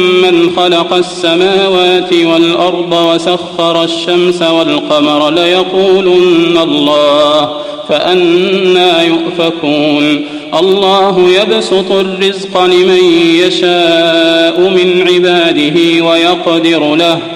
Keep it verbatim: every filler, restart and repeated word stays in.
من خلق السماوات والأرض وسخر الشمس والقمر ليقولن الله فأنى يؤفكون الله يبسط الرزق لمن يشاء من عباده ويقدر له